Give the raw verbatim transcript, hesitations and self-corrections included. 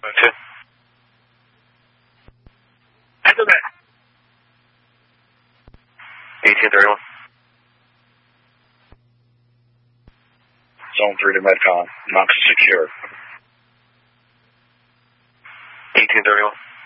two. Enter that. eighteen thirty-one. Zone three to Medcom. Knox is secure. eighteen thirty-one.